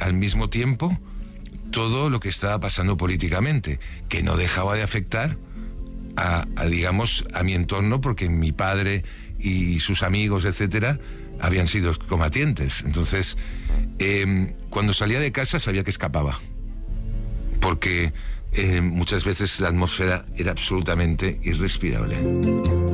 al mismo tiempo todo lo que estaba pasando políticamente, que no dejaba de afectar digamos, a mi entorno, porque mi padre y sus amigos, etcétera, habían sido combatientes. Entonces, cuando salía de casa sabía que escapaba, porque muchas veces la atmósfera era absolutamente irrespirable.